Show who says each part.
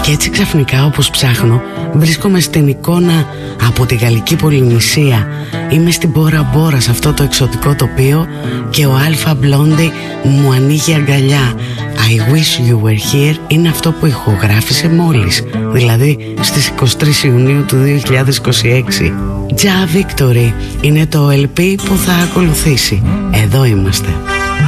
Speaker 1: Και έτσι ξαφνικά, όπως ψάχνω, βρίσκομαι στην εικόνα από τη Γαλλική Πολυνησία. Είμαι στην Μπόρα Μπόρα, σε αυτό το εξωτικό τοπίο, και ο Alpha Blondy μου ανοίγει αγκαλιά. I wish you were here είναι αυτό που ηχογράφησε μόλις, δηλαδή στις 23 Ιουνίου του 2026. Ja Victory είναι το LP που θα ακολουθήσει. Εδώ είμαστε.